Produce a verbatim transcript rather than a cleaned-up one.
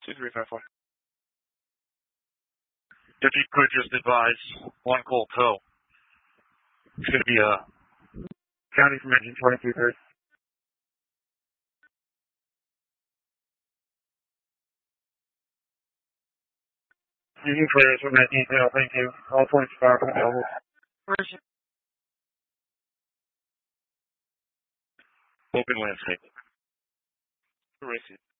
two three five four. If you could just advise one cold tow. It's going to be a county from engine twenty-two thirty. You can clear us with that detail, thank you. All twenty-five available. Open landscape. Where is it?